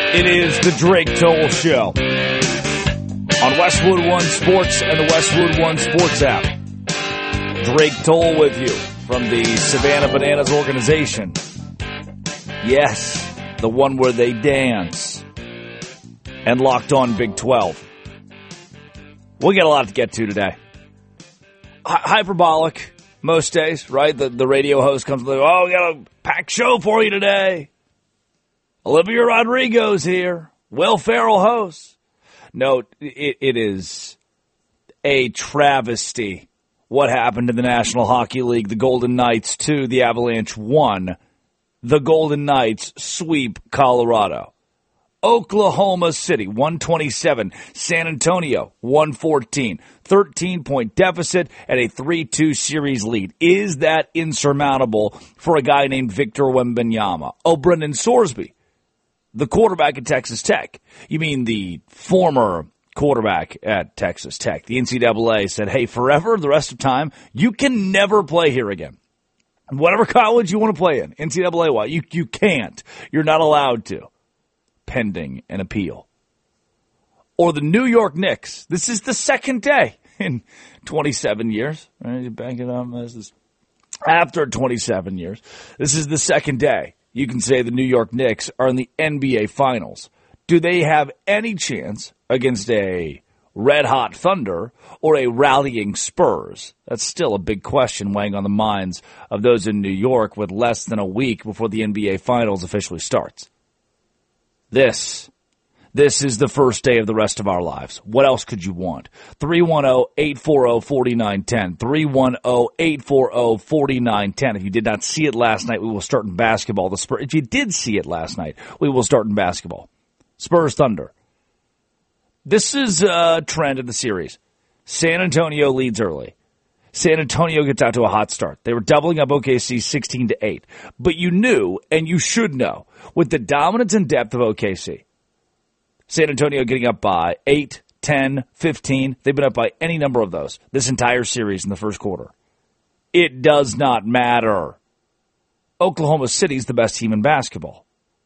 It is the Drake Toll Show on Westwood One Sports and the Westwood One Sports app. Drake Toll with you from the Savannah Bananas organization. Yes, the one where they dance. And Locked On Big 12. We'll get a lot to get to today. Hyperbolic most days, right? The radio host comes like, oh, we got a packed show for you today. Olivia Rodrigo's here. Will Ferrell hosts. No, it is a travesty what happened in the National Hockey League. The Golden Knights 2, the Avalanche 1. The Golden Knights sweep Colorado. Oklahoma City, 127. San Antonio, 114. 13-point deficit and a 3-2 series lead. Is that insurmountable for a guy named Victor Wembanyama? Oh, Brendan Sorsby, the quarterback at Texas Tech. You mean the former quarterback at Texas Tech. The NCAA said, hey, forever, the rest of time, you can never play here again. Whatever college you want to play in, NCAA, you can't. You're not allowed to. Pending an appeal. Or the New York Knicks. This is the second day in 27 years. Right? You bank it up. This is after 27 years. This is the second day. You can say the New York Knicks are in the NBA Finals. Do they have any chance against a red-hot Thunder or a rallying Spurs? That's still a big question weighing on the minds of those in New York with less than a week before the NBA Finals officially starts. This is the first day of the rest of our lives. What else could you want? 310-840-4910. 310-840-4910. If you did not see it last night, we will start in basketball. The Spurs. If you did see it last night, we will start in basketball. Spurs Thunder. This is a trend in the series. San Antonio leads early. San Antonio gets out to a hot start. They were doubling up OKC 16-8. But you knew, and you should know, with the dominance and depth of OKC, San Antonio getting up by 8, 10, 15. They've been up by any number of those this entire series in the first quarter. It does not matter. Oklahoma City's the best team in basketball.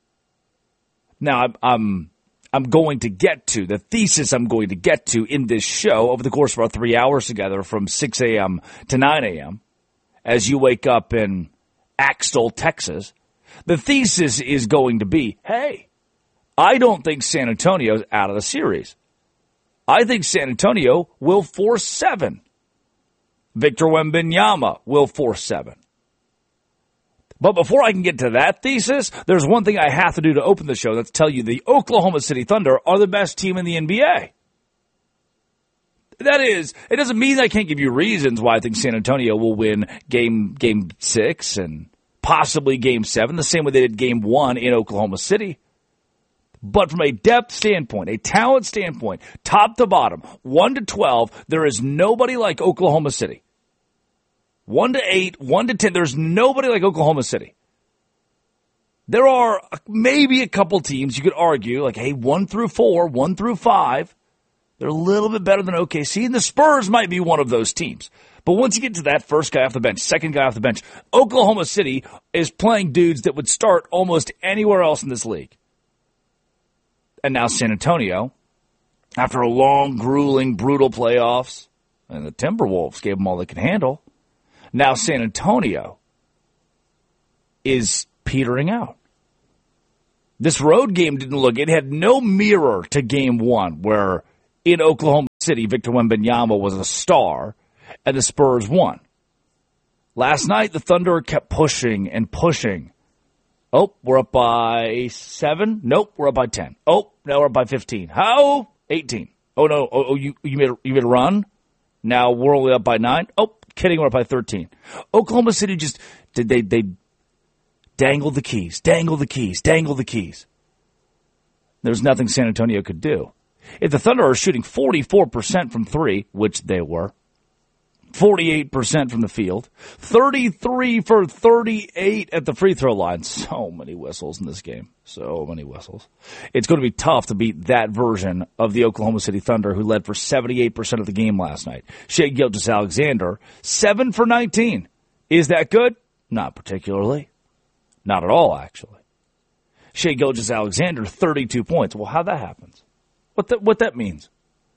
Now, I'm going to get to, the thesis I'm going to get to in this show over the course of our 3 hours together from 6 a.m. to 9 a.m. as you wake up in Axtell, Texas. The thesis is going to be, hey, I don't think San Antonio's out of the series. I think San Antonio will force 7. Victor Wembanyama will force 7. But before I can get to that thesis, there's one thing I have to do to open the show. That's tell you the Oklahoma City Thunder are the best team in the NBA. That is, it doesn't mean I can't give you reasons why I think San Antonio will win game 6 and possibly game 7, the same way they did game 1 in Oklahoma City. But from a depth standpoint, a talent standpoint, top to bottom, 1 to 12, there is nobody like Oklahoma City. 1 to 8, 1 to 10, there's nobody like Oklahoma City. There are maybe a couple teams you could argue, like, hey, 1 through 4, 1 through 5, they're a little bit better than OKC, and the Spurs might be one of those teams. But once you get to that first guy off the bench, second guy off the bench, Oklahoma City is playing dudes that would start almost anywhere else in this league. And now San Antonio, after a long, grueling, brutal playoffs, and the Timberwolves gave them all they could handle, now San Antonio is petering out. This road game didn't look, it had no mirror to game 1, where in Oklahoma City, Victor Wembanyama was a star, and the Spurs won. Last night, the Thunder kept pushing and pushing. Oh, we're up by 7. Nope, we're up by 10. Oh, now we're up by 15. How? 18. Oh, no. Oh, you made a run? Now we're only up by 9. Oh, kidding, we're up by 13. Oklahoma City just, they dangle the keys. There's nothing San Antonio could do. If the Thunder are shooting 44% from 3, which they were, 48% from the field, 33 for 38 at the free throw line. So many whistles in this game. So many whistles. It's going to be tough to beat that version of the Oklahoma City Thunder, who led for 78% of the game last night. Shai Gilgeous-Alexander, 7 for 19. Is that good? Not particularly. Not at all, actually. Shai Gilgeous-Alexander, 32 points. Well, how that happens? What that means?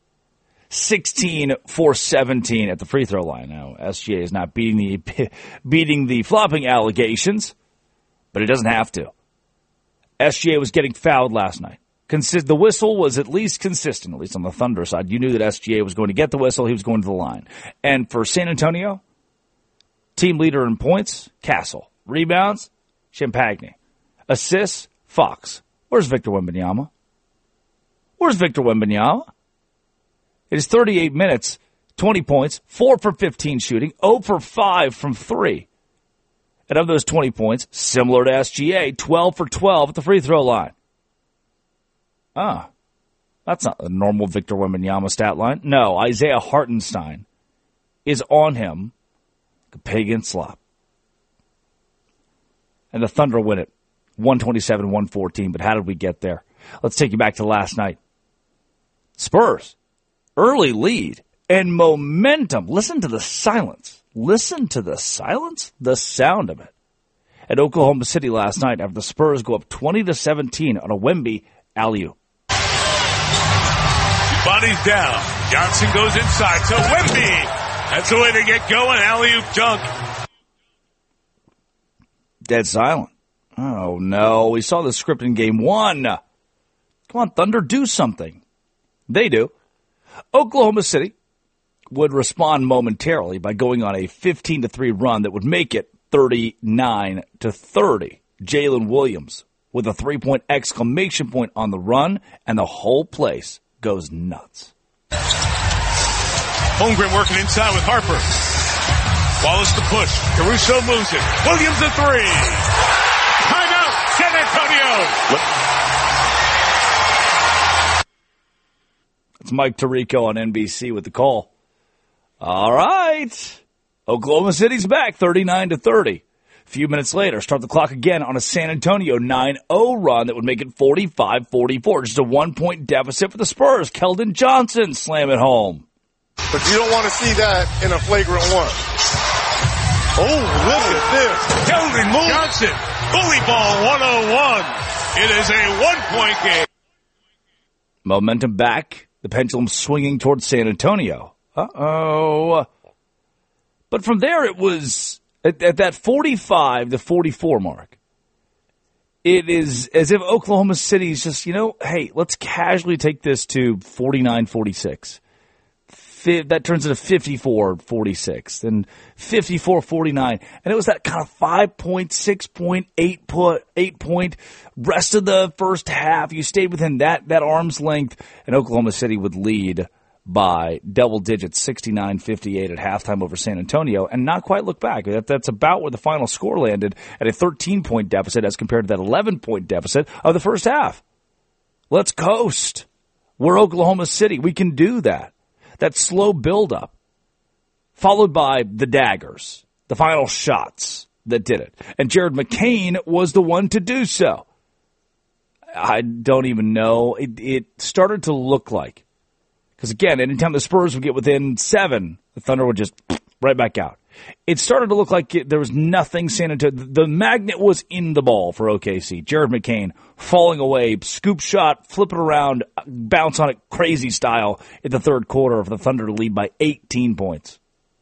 16 for 17 at the free throw line. Now, SGA is not beating the flopping allegations, but he doesn't have to. SGA was getting fouled last night. The whistle was at least consistent, at least on the Thunder side. You knew that SGA was going to get the whistle. He was going to the line. And for San Antonio, team leader in points, Castle. Rebounds, Champagny. Assists, Fox. Where's Victor Wembanyama? It is 38 minutes, 20 points, 4 for 15 shooting, 0 for 5 from 3. And of those 20 points, similar to SGA, 12 for 12 at the free throw line. That's not a normal Victor Wembanyama stat line. No, Isaiah Hartenstein is on him like a pig in slop. And the Thunder win it, 127-114. But how did we get there? Let's take you back to last night. Spurs, early lead and momentum. Listen to the silence. The sound of it. At Oklahoma City last night after the Spurs go up 20-17 on a Wemby alley-oop. Bodies down. Johnson goes inside to Wemby. That's the way to get going. Alley-oop dunk. Dead silent. Oh, no. We saw the script in game one. Come on, Thunder, do something. They do. Oklahoma City would respond momentarily by going on a 15-3 run that would make it 39-30. Jalen Williams with a 3-point exclamation point on the run, and the whole place goes nuts. Holmgren working inside with Harper. Wallace the push. Caruso moves it. Williams a 3. Timeout, San Antonio. It's Mike Tirico on NBC with the call. All right. Oklahoma City's back 39-30. A few minutes later, start the clock again on a San Antonio 9-0 run that would make it 45-44. Just a 1-point deficit for the Spurs. Keldon Johnson slam it home. But you don't want to see that in a flagrant one. Oh, look at this. Keldon Johnson, bully ball 101. It is a 1-point game. Momentum back. The pendulum swinging towards San Antonio. Uh-oh. But from there, it was at that 45-44 mark. It is as if Oklahoma City is just, hey, let's casually take this to 49-46. That turns into 54-46, then 54-49. And it was that kind of 5-point, 6-point, 8-point rest of the first half. You stayed within that arm's length, and Oklahoma City would lead by double digits, 69-58 at halftime over San Antonio, and not quite look back. That's about where the final score landed, at a 13-point deficit as compared to that 11-point deficit of the first half. Let's coast. We're Oklahoma City. We can do that. That slow buildup, followed by the daggers, the final shots that did it. And Jared McCain was the one to do so. I don't even know. It started to look like, because again, anytime the Spurs would get within 7, the Thunder would just right back out. It started to look like there was nothing San Antonio. The magnet was in the ball for OKC. Jared McCain falling away, scoop shot, flip it around, bounce on it, crazy style in the third quarter for the Thunder to lead by 18 points.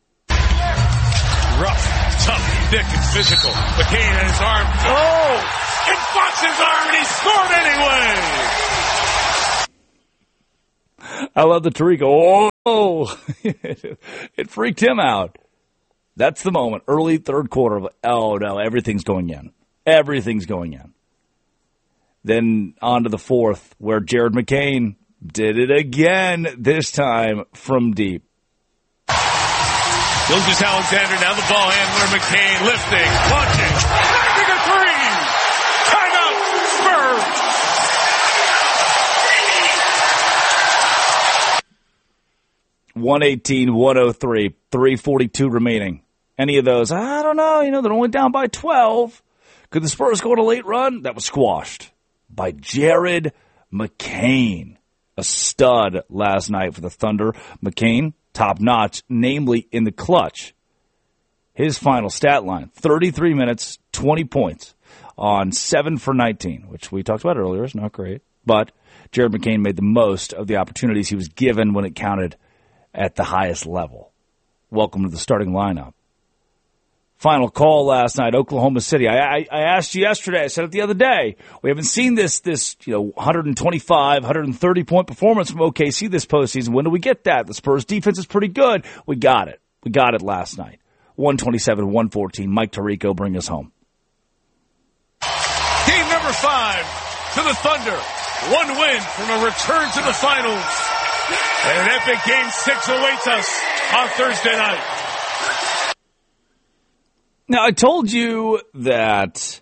Rough, tough, thick, and physical. McCain had his arm. Oh! It boxes arm, and he scored anyway! I love the Tirico. Oh! It freaked him out. That's the moment. Early third quarter. Oh, no, everything's going in. Everything's going in. Then on to the fourth, where Jared McCain did it again, this time from deep. Gilgeous-Alexander, now the ball handler, McCain lifting, launching, knocking a 3. Timeout, Spurs. 118-103, 3:42 remaining. Any of those? I don't know. They're only down by 12. Could the Spurs go on a late run? That was squashed by Jared McCain. A stud last night for the Thunder. McCain, top notch, namely in the clutch. His final stat line, 33 minutes, 20 points. on 7 for 19, which we talked about earlier is not great. But Jared McCain made the most of the opportunities he was given when it counted at the highest level. Welcome to the starting lineup. Final call last night, Oklahoma City. I asked you yesterday, I said it the other day, we haven't seen this 125, 130-point performance from OKC this postseason. When do we get that? The Spurs defense is pretty good. We got it. We got it last night. 127-114. Mike Tirico, bring us home. Game number 5 to the Thunder. One win from a return to the finals. And an epic Game 6 awaits us on Thursday night. Now, I told you that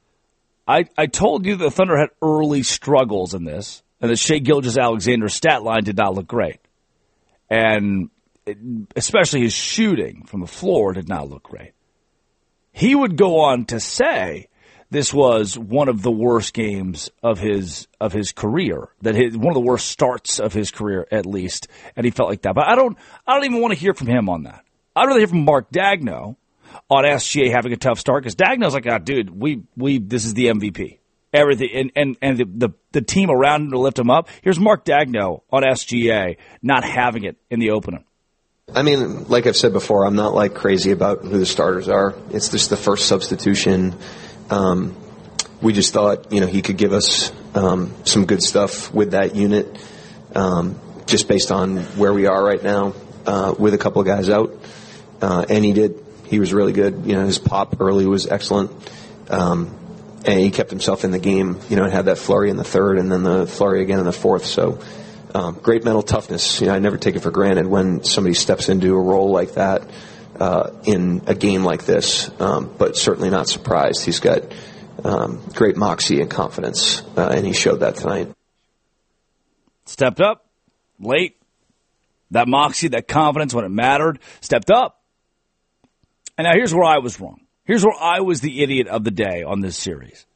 the Thunder had early struggles in this, and that Shai Gilgeous-Alexander's stat line did not look great. And especially his shooting from the floor did not look great. He would go on to say this was one of the worst games of his career, one of the worst starts of his career at least, and he felt like that. But I don't even want to hear from him on that. I'd rather hear from Mark Dagno on SGA having a tough start, because Dagno's like, dude, this is the MVP. Everything and the team around him to lift him up. Here's Mark Dagno on SGA not having it in the opener. I mean, like I've said before, I'm not like crazy about who the starters are. It's just the first substitution. We just thought, he could give us some good stuff with that unit, just based on where we are right now with a couple of guys out, and he did. He was really good. His pop early was excellent. And he kept himself in the game, and had that flurry in the third and then the flurry again in the fourth. So, great mental toughness. I never take it for granted when somebody steps into a role like that, in a game like this. But certainly not surprised. He's got, great moxie and confidence, and he showed that tonight. Stepped up late. That moxie, that confidence when it mattered, stepped up. And now here's where I was wrong. Here's where I was the idiot of the day on this series.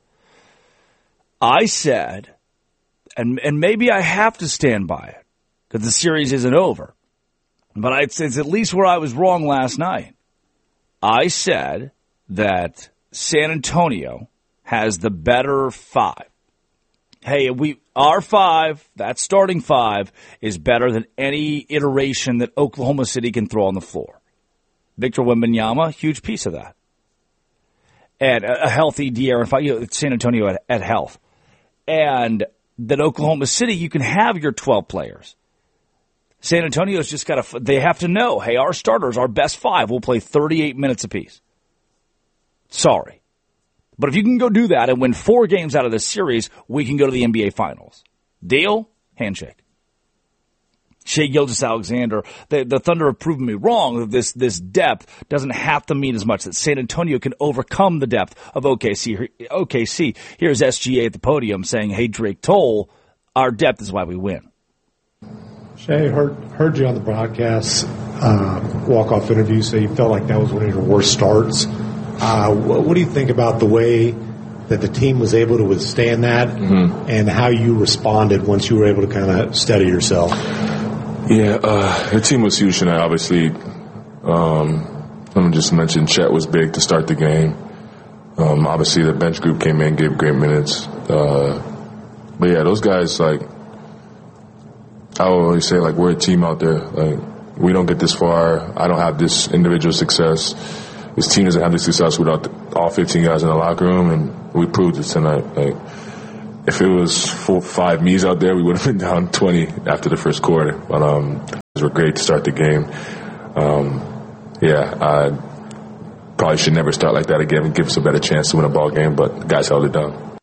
I said, and maybe I have to stand by it, because the series isn't over, but it's at least where I was wrong last night. I said that San Antonio has the better 5. Hey, our 5, that starting 5, is better than any iteration that Oklahoma City can throw on the floor. Victor Wembanyama, huge piece of that. And a healthy De'Aaron, San Antonio at health. And that Oklahoma City, you can have your 12 players. San Antonio's just got to, they have to know, hey, our starters, our best 5, will play 38 minutes apiece. Sorry. But if you can go do that and win 4 games out of this series, we can go to the NBA Finals. Deal? Handshake. Shai Gilgeous-Alexander, the Thunder have proven me wrong. This depth doesn't have to mean as much, that San Antonio can overcome the depth of OKC. Here's SGA at the podium saying, hey, Drake Toll, our depth is why we win. Shai, heard you on the broadcast walk-off interview say you felt like that was one of your worst starts. What do you think about the way that the team was able to withstand that, and how you responded once you were able to kind of steady yourself? Yeah, the team was huge tonight, obviously. Let me just mention Chet was big to start the game. Obviously, the bench group came in, gave great minutes. But, yeah, those guys, I always say, we're a team out there. We don't get this far. I don't have this individual success. This team doesn't have this success without all 15 guys in the locker room, and we proved it tonight. If it was 4 or 5 me's out there, we would have been down 20 after the first quarter. But it was great to start the game. I probably should never start like that again and give us a better chance to win a ball game, but the guys held it down.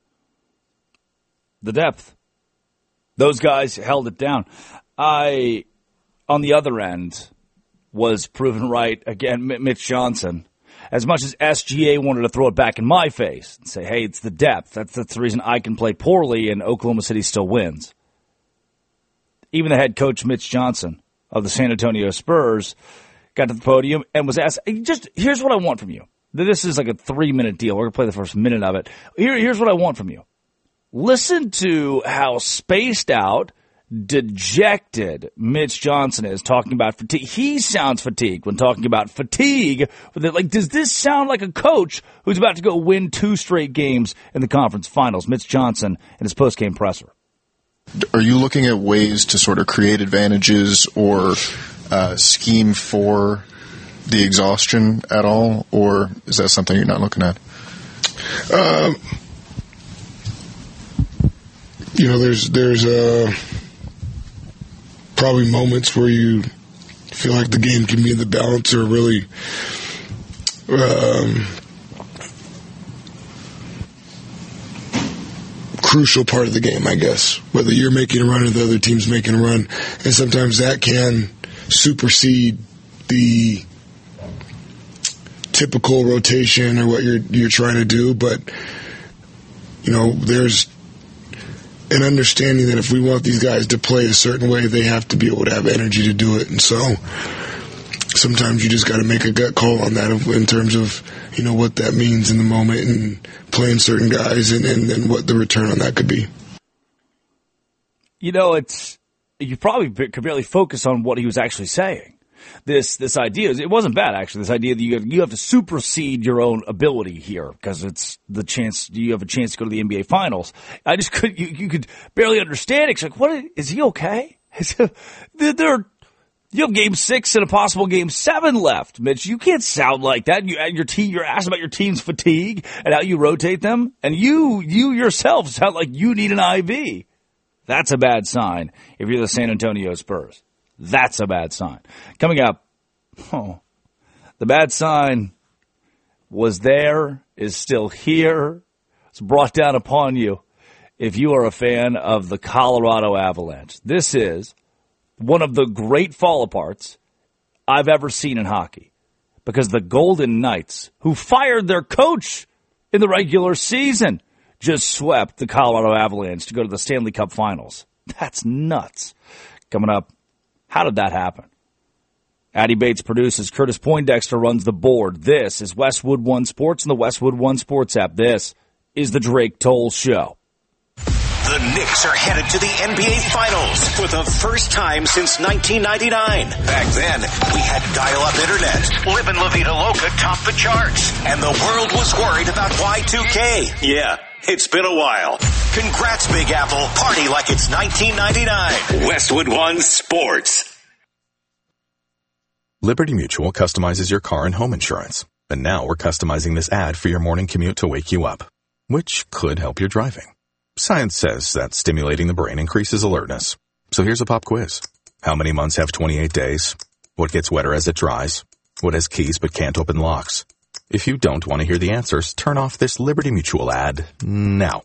The depth. Those guys held it down. I, on the other end, was proven right. Again, Mitch Johnson. As much as SGA wanted to throw it back in my face and say, hey, it's the depth. That's the reason I can play poorly and Oklahoma City still wins. Even the head coach, Mitch Johnson, of the San Antonio Spurs, got to the podium and was asked, here's what I want from you. This is like a 3-minute deal. We're going to play the first minute of it. Here's what I want from you. Listen to how spaced out, dejected Mitch Johnson is talking about fatigue. He sounds fatigued when talking about fatigue. Like, does this sound like a coach who's about to go win 2 straight games in the conference finals? Mitch Johnson in his post-game presser. Are you looking at ways to sort of create advantages or scheme for the exhaustion at all, or is that something you're not looking at? There's probably moments where you feel like the game can be in the balance or really crucial part of the game, I guess, whether you're making a run or the other team's making a run. And sometimes that can supersede the typical rotation or what you're trying to do. But, there's an understanding that if we want these guys to play a certain way, they have to be able to have energy to do it. And so sometimes you just got to make a gut call on that in terms of, what that means in the moment and playing certain guys and what the return on that could be. You probably could barely focus on what he was actually saying. This idea, it wasn't bad actually, this idea that you have to supersede your own ability here because it's you have a chance to go to the NBA Finals. I just you could barely understand it. It's like, what, is he okay? You have game 6 and a possible game 7 left, Mitch. You can't sound like that. You're asked about your team's fatigue and how you rotate them, and you yourself sound like you need an IV. That's a bad sign if you're the San Antonio Spurs. That's a bad sign. Coming up, the bad sign was there, is still here. It's brought down upon you if you are a fan of the Colorado Avalanche. This is one of the great fall-aparts I've ever seen in hockey because the Golden Knights, who fired their coach in the regular season, just swept the Colorado Avalanche to go to the Stanley Cup Finals. That's nuts. Coming up, how did that happen? Addy Bates produces. Curtis Poindexter runs the board. This is Westwood One Sports and the Westwood One Sports app. This is the Drake Toll Show. The Knicks are headed to the NBA Finals for the first time since 1999. Back then, we had dial-up internet. Live in La Vida Loca topped the charts. And the world was worried about Y2K. Yeah, it's been a while. Congrats, Big Apple. Party like it's 1999. Westwood One Sports. Liberty Mutual customizes your car and home insurance. And now we're customizing this ad for your morning commute to wake you up, which could help your driving. Science says that stimulating the brain increases alertness. So here's a pop quiz. How many months have 28 days? What gets wetter as it dries? What has keys but can't open locks? If you don't want to hear the answers, turn off this Liberty Mutual ad now.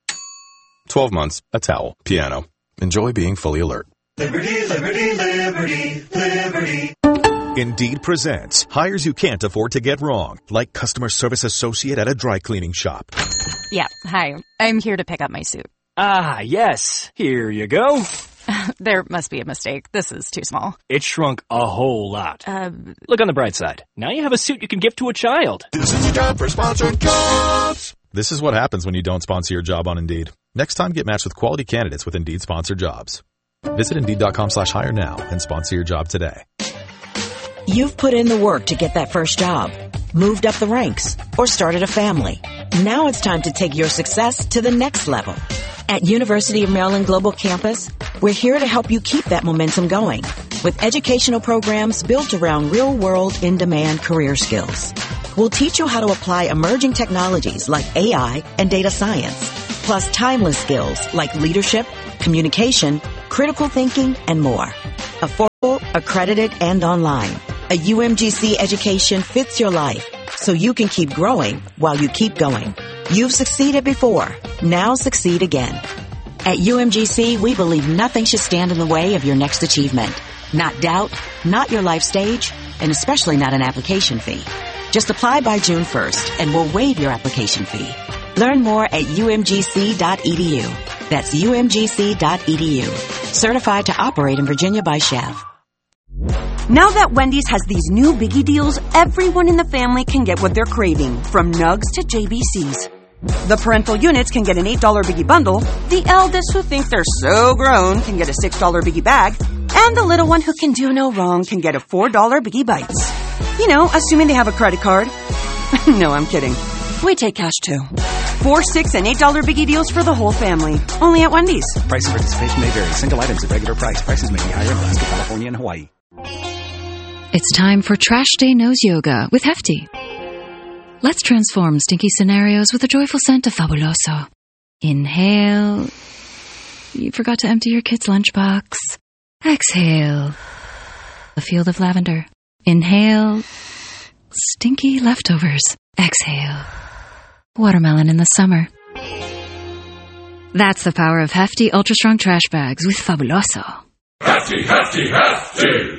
12 months, a towel, piano. Enjoy being fully alert. Liberty, liberty, liberty, liberty. Indeed presents hires you can't afford to get wrong, like customer service associate at a dry cleaning shop. Yeah, hi. I'm here to pick up my suit. Ah, yes. Here you go. There must be a mistake. This is too small. It shrunk a whole lot. Look on the bright side. Now you have a suit you can give to a child. This is a job for sponsored jobs. This is what happens when you don't sponsor your job on Indeed. Next time, get matched with quality candidates with Indeed sponsored jobs. Visit Indeed.com/hire now and sponsor your job today. You've put in the work to get that first job, moved up the ranks, or started a family. Now it's time to take your success to the next level. At University of Maryland Global Campus, we're here to help you keep that momentum going with educational programs built around real-world, in-demand career skills. We'll teach you how to apply emerging technologies like AI and data science, plus timeless skills like leadership, communication, critical thinking, and more. Affordable, accredited, and online. A UMGC education fits your life, so you can keep growing while you keep going. You've succeeded before. Now succeed again. At UMGC, we believe nothing should stand in the way of your next achievement. Not doubt, not your life stage, and especially not an application fee. Just apply by June 1st, and we'll waive your application fee. Learn more at umgc.edu. That's umgc.edu. Certified to operate in Virginia by Chev. Now that Wendy's has these new biggie deals, everyone in the family can get what they're craving, from nugs to JBCs. The parental units can get an $8 Biggie bundle, the eldest who think they're so grown can get a $6 Biggie bag, and the little one who can do no wrong can get a $4 Biggie Bites. You know, assuming they have a credit card. No, I'm kidding. We take cash too. 4, $6, and $8 Biggie deals for the whole family. Only at Wendy's. Price and participation may vary. Single items at regular price. Prices may be higher in Alaska, California, and Hawaii. It's time for Trash Day Nose Yoga with Hefty. Let's transform stinky scenarios with a joyful scent of Fabuloso. Inhale. You forgot to empty your kid's lunchbox. Exhale. A field of lavender. Inhale. Stinky leftovers. Exhale. Watermelon in the summer. That's the power of Hefty Ultra Strong Trash Bags with Fabuloso. Hefty, hefty, hefty!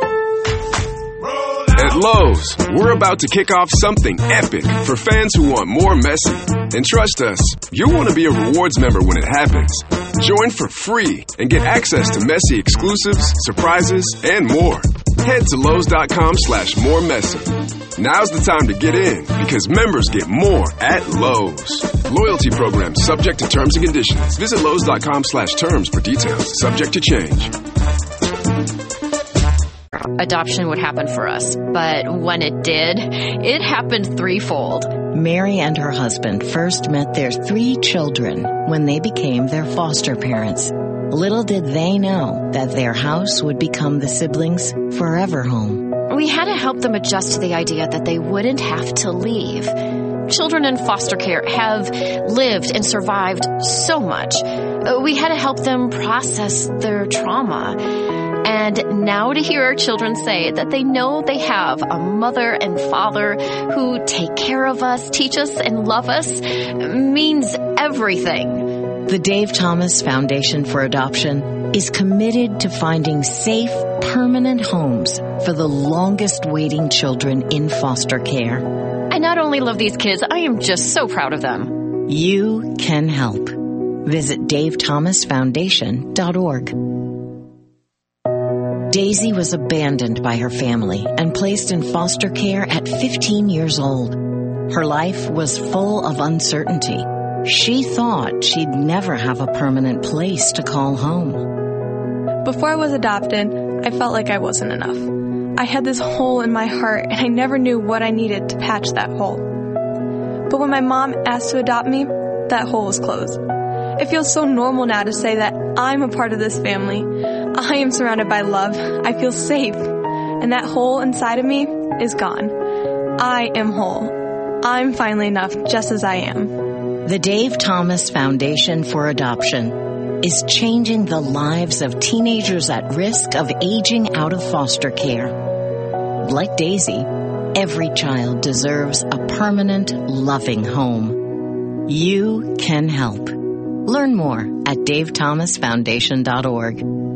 At Lowe's, we're about to kick off something epic for fans who want more Messi. And trust us, you'll want to be a rewards member when it happens. Join for free and get access to Messi exclusives, surprises, and more. Head to Lowe's.com/moremessy. Now's the time to get in because members get more at Lowe's. Loyalty program subject to terms and conditions. Visit Lowe's.com/terms for details. Subject to change. Adoption would happen for us, but when it did, it happened threefold. Mary and her husband first met their 3 children when they became their foster parents. Little did they know that their house would become the siblings' forever home. We had to help them adjust to the idea that they wouldn't have to leave. Children in foster care have lived and survived so much. We had to help them process their trauma. And now to hear our children say that they know they have a mother and father who take care of us, teach us, and love us means everything. The Dave Thomas Foundation for Adoption is committed to finding safe, permanent homes for the longest waiting children in foster care. I not only love these kids, I am just so proud of them. You can help. Visit davethomasfoundation.org. Daisy was abandoned by her family and placed in foster care at 15 years old. Her life was full of uncertainty. She thought she'd never have a permanent place to call home. Before I was adopted, I felt like I wasn't enough. I had this hole in my heart, and I never knew what I needed to patch that hole. But when my mom asked to adopt me, that hole was closed. It feels so normal now to say that I'm a part of this family. I am surrounded by love. I feel safe. And that hole inside of me is gone. I am whole. I'm finally enough just as I am. The Dave Thomas Foundation for Adoption is changing the lives of teenagers at risk of aging out of foster care. Like Daisy, every child deserves a permanent, loving home. You can help. Learn more at davethomasfoundation.org.